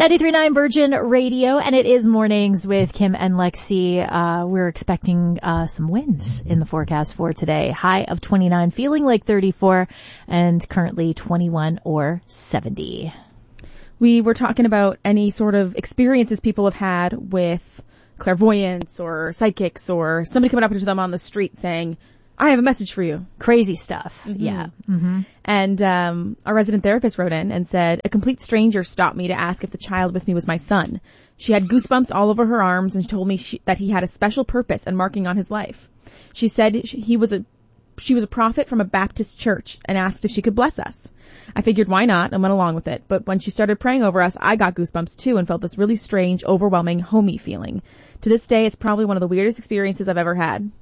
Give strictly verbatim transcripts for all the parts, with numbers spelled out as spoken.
ninety-three point nine Virgin Radio, and it is Mornings with Kim and Lexi. Uh, we're expecting uh, some winds in the forecast for today. High of twenty-nine, feeling like thirty-four, and currently twenty-one or seventy. We were talking about any sort of experiences people have had with clairvoyance or psychics or somebody coming up to them on the street saying, I have a message for you. Crazy stuff. Mm-hmm. Yeah. Mm-hmm. And um, our resident therapist wrote in and said, a complete stranger stopped me to ask if the child with me was my son. She had goosebumps all over her arms and told me she, that he had a special purpose and marking on his life. She said he was a she was a prophet from a Baptist church and asked if she could bless us. I figured why not and went along with it. But when she started praying over us, I got goosebumps too and felt this really strange, overwhelming, homey feeling. To this day, it's probably one of the weirdest experiences I've ever had.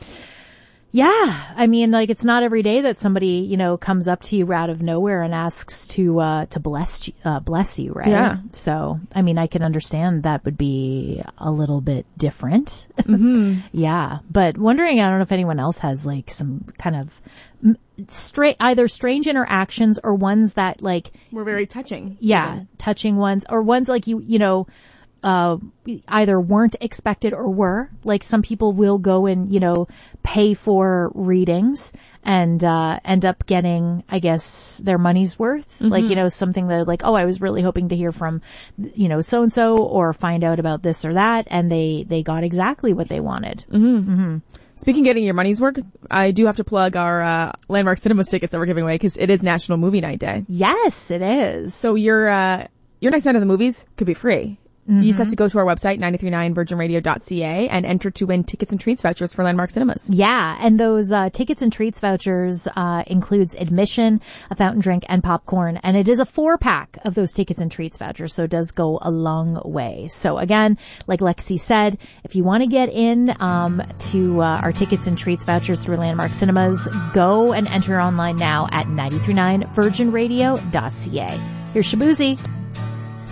Yeah. I mean, like, it's not every day that somebody, you know, comes up to you out of nowhere and asks to, uh, to bless, uh, bless you, right? Yeah. So, I mean, I can understand that would be a little bit different. Mm-hmm. Yeah. But wondering, I don't know if anyone else has, like, some kind of straight, either strange interactions or ones that, like, were very touching. Yeah. Even. Touching ones, or ones like you, you know, Uh, either weren't expected or were. Like, some people will go and, you know, pay for readings and, uh, end up getting, I guess, their money's worth. Mm-hmm. Like, you know, something that like, oh, I was really hoping to hear from, you know, so-and-so or find out about this or that. And they, they got exactly what they wanted. Mm-hmm. Mm-hmm. Speaking of getting your money's worth, I do have to plug our, uh, Landmark Cinemas tickets that we're giving away because it is National Movie Night Day. Yes, it is. So your, uh, your next night of the movies could be free. Mm-hmm. You just have to go to our website, nine three nine virgin radio dot c a, and enter to win tickets and treats vouchers for Landmark Cinemas. Yeah, and those uh, tickets and treats vouchers uh includes admission, a fountain drink, and popcorn. And it is a four-pack of those tickets and treats vouchers, so it does go a long way. So again, like Lexi said, if you want to get in um to uh, our tickets and treats vouchers through Landmark Cinemas, go and enter online now at nine three nine virgin radio dot c a. Here's Shabuzi.